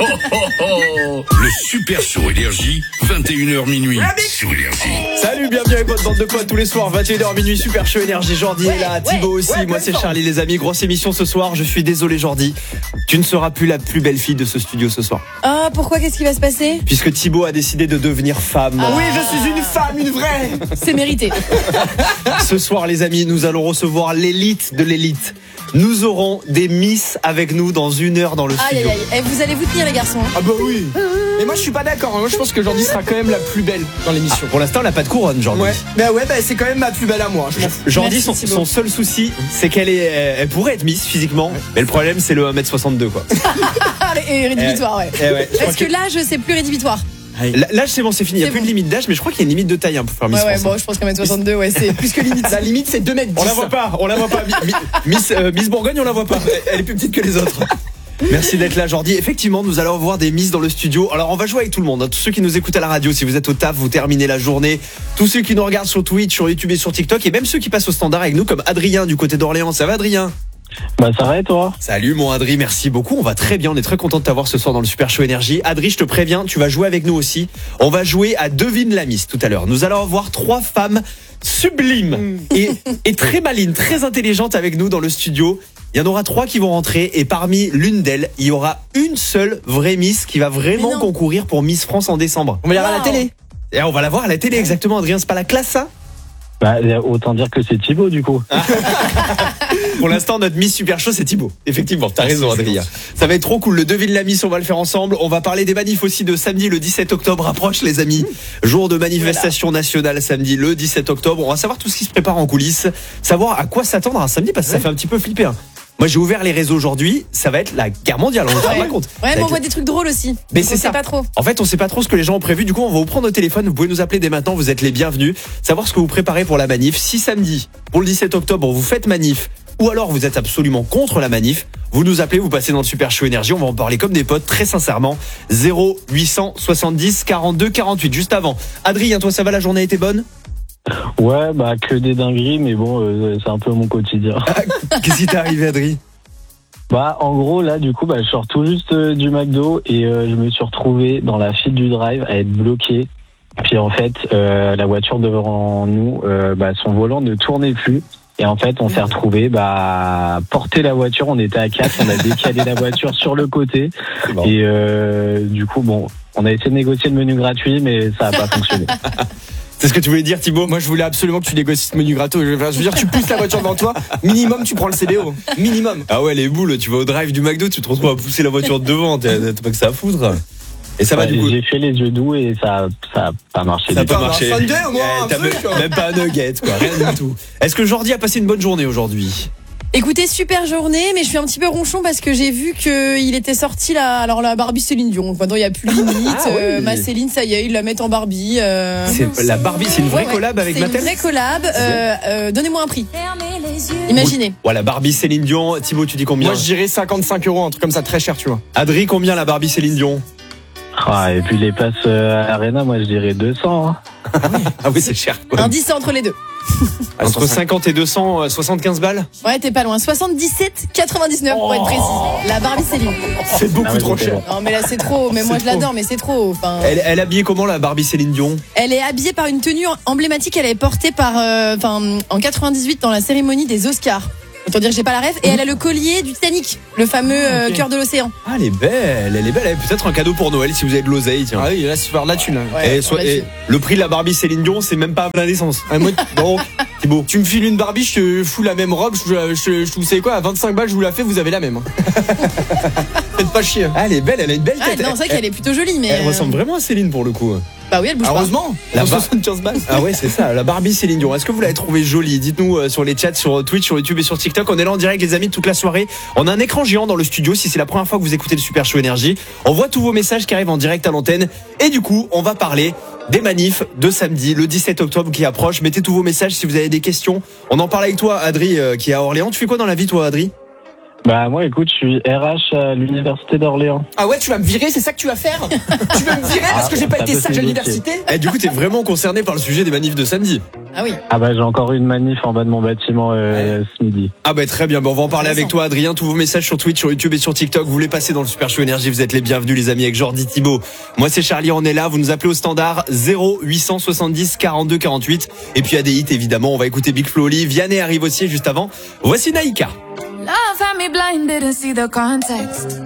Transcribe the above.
Le Super Show Énergie, 21h minuit sur Énergie. Salut, bienvenue avec votre bande de potes tous les soirs, 21h minuit, Super Show Énergie. Jordi est là, Thibaut aussi, moi c'est Charlie les amis. Grosse émission ce soir, je suis désolé Jordi, tu ne seras plus la plus belle fille de ce studio ce soir. Ah, pourquoi? Qu'est-ce qui va se passer? Puisque Thibaut a décidé de devenir femme. Oui, je suis une femme, une vraie. C'est mérité. Ce soir les amis, nous allons recevoir l'élite de l'élite. Nous aurons des Miss avec nous dans 1 heure dans le Aïe studio. aïe aïe. Vous allez vous tenir les garçons. Ah bah oui. Mais moi je suis pas d'accord. Moi je pense que Jordi sera quand même la plus belle dans l'émission. Pour l'instant elle n'a pas de couronne Jordi. Ouais. Bah c'est quand même ma plus belle à moi. Je m'en fous. Jordi, Merci, son seul souci, c'est elle pourrait être Miss physiquement, mais le problème c'est le 1m62 quoi. Et rédhibitoire, ouais. Ouais, Est-ce que l'âge c'est plus rédhibitoire? L'âge c'est bon, c'est fini, il n'y a C'est plus bon. de limite d'âge, mais je crois qu'il y a une limite de taille pour faire Miss Ouais, France. bon, je pense qu'à 1m62, ouais, c'est plus que limite. La limite c'est 2m10. On la voit pas. Miss Bourgogne, on la voit pas. Elle est plus petite que les autres. Merci d'être là Jordi. Effectivement, nous allons avoir des Miss dans le studio. Alors on va jouer avec tout le monde, tous ceux qui nous écoutent à la radio, si vous êtes au taf, vous terminez la journée, tous ceux qui nous regardent sur Twitch, sur YouTube et sur TikTok, et même ceux qui passent au standard avec nous comme Adrien du côté d'Orléans. Ça va Adrien? Bah ça va et toi? Salut mon Adri, merci beaucoup, on va très bien, on est très content de t'avoir ce soir dans le Super Show Énergie. Adri, je te préviens, tu vas jouer avec nous aussi. On va jouer à Devine la Miss tout à l'heure. Nous allons avoir 3 femmes sublimes et très malines, très intelligentes avec nous dans le studio. Il y en aura 3 qui vont rentrer et parmi l'une d'elles, il y aura une seule vraie Miss qui va vraiment concourir pour Miss France en décembre. On va lire à la télé. Et on va la voir à la télé exactement Adrien, c'est pas la classe ça? Bah autant dire que c'est Thibaut du coup. Pour l'instant, notre Miss Super Show, c'est Thibaut. Effectivement, t'as raison, Adrien. Ça va être trop cool. Le Devine la Miss, on va le faire ensemble. On va parler des manifs aussi de samedi, le 17 octobre. Approche, les amis. Jour de manifestation nationale, samedi, le 17 octobre. On va savoir tout ce qui se prépare en coulisses. Savoir à quoi s'attendre un samedi, parce que ça fait un petit peu flipper. Moi, j'ai ouvert les réseaux aujourd'hui. Ça va être la guerre mondiale. On se rend pas compte. Ouais, mais on voit des trucs drôles aussi. Mais c'est on ça. sait pas trop. En fait, on sait pas trop ce que les gens ont prévu. Du coup, on va vous prendre au téléphone. Vous pouvez nous appeler dès maintenant. Vous êtes les bienvenus. Savoir ce que vous préparez pour la manif. Si samedi, pour le 17 octobre, vous faites manif, ou alors vous êtes absolument contre la manif, vous nous appelez, vous passez dans le Super Show Énergie. On va en parler comme des potes, très sincèrement. 0870 42 48. Juste avant. Adrien, toi, ça va? La journée a été bonne? Ouais, bah que des dingueries, mais bon, c'est un peu mon quotidien. Qu'est-ce qui t'est arrivé, Adrien? Bah en gros là du coup je sors tout juste du McDo et je me suis retrouvé dans la file du drive à être bloqué. Puis en fait la voiture devant nous, son volant ne tournait plus. Et en fait on s'est retrouvé porter la voiture, on était à 4, on a décalé la voiture sur le côté. Bon. Et du coup on a essayé de négocier le menu gratuit mais ça n'a pas fonctionné. C'est ce que tu voulais dire, Thibaut? Moi je voulais absolument que tu négocies ce menu gratos. Je veux dire, tu pousses la voiture devant toi, minimum tu prends le CDO. Minimum. Ah ouais, les boules, tu vas au drive du McDo, tu te retrouves à pousser la voiture de devant, t'as pas que ça à foutre. Et ça va du coup? J'ai fait les yeux doux et ça a pas marché. Ça a du tout. pas marché. Un Sunday, au moins, un T'as truc, quoi. même pas un nugget, quoi, rien du tout. Est-ce que Jordi a passé une bonne journée aujourd'hui? Écoutez, super journée, mais je suis un petit peu ronchon parce que j'ai vu qu'il était sorti la Barbie Céline Dion. Maintenant, il n'y a plus limite. Ah oui. Ma Céline, ça y est, ils la mettent en Barbie. C'est la Barbie, c'est une vraie Ouais, collab avec c'est Mattel? une vraie collab. Donnez-moi un prix. Imaginez. Voilà, Barbie Céline Dion. Thibaut, tu dis combien? Moi je dirais 55 €, un truc comme ça, très cher tu vois. Adri, combien la Barbie Céline Dion? Ah, et puis les places à l'Arena, moi je dirais 200. Hein. Ah oui, c'est cher, quoi. Un 10 entre les deux. Entre 50 et 200, 75 balles? Ouais, t'es pas loin. 77,99 pour être précis. La Barbie Céline. C'est beaucoup Ah ouais, trop c'est cher. bon. Non, mais là, c'est trop. Mais moi, C'est je l'adore, mais c'est trop. Enfin, Elle est habillée comment, la Barbie Céline Dion? elle est habillée par une tenue emblématique. Elle est portée par, en 98 dans la cérémonie des Oscars. Autant dire que j'ai pas la ref. Et elle a le collier du Titanic, le fameux cœur de l'océan. Ah, elle est belle, elle est belle. Elle est peut-être un cadeau pour Noël si vous avez de l'oseille, tiens. Ah oui, là c'est faire de la thune. Ouais, Et le prix de la Barbie Céline Dion, c'est même pas plein d'essence. Ah, moi, Donc, Thibaut. tu me files une Barbie, je te fous la même robe, vous savez quoi, à 25 balles je vous la fais, vous avez la même. Faites pas chier. Ah, elle est belle, elle a une belle Ah, tête. non, c'est vrai qu'elle est plutôt jolie, mais. Elle ressemble vraiment à Céline pour le coup. Bah oui, elle bouge pas. Heureusement, La la Bar- 75 balles. Ah ouais, c'est ça, la Barbie Céline Dion. Est-ce que vous l'avez trouvée jolie? Dites-nous sur les chats, sur Twitch, sur YouTube et sur TikTok. On est là en direct, les amis, toute la soirée. On a un écran géant dans le studio. Si c'est la première fois que vous écoutez le Super Show Énergie, on voit tous vos messages qui arrivent en direct à l'antenne. Et du coup, on va parler des manifs de samedi, le 17 octobre qui approche. Mettez tous vos messages si vous avez des questions. On en parle avec toi, Adri, qui est à Orléans. Tu fais quoi dans la vie, toi, Adri? Bah moi écoute, je suis RH à l'université d'Orléans. Ah ouais, tu vas me virer, c'est ça que tu vas faire? Tu vas me virer parce que j'ai pas ça été peut sage à s'évoquer. l'université? Et du coup, t'es vraiment concerné par le sujet des manifs de samedi. Ah oui. Ah bah j'ai encore une manif en bas de mon bâtiment ce midi. Ah bah très bien, on va en parler avec toi Adrien. Tous vos messages sur Twitch, sur YouTube et sur TikTok, vous voulez passer dans le Super Show Énergie, vous êtes les bienvenus les amis, avec Jordi Thibaut. Moi c'est Charlie, on est là, vous nous appelez au standard 0870 42 48. Et puis à des hits évidemment, on va écouter Big Flo Oli, Vianney arrive aussi juste avant. Voici Naïka. Love had me blind, didn't see the context.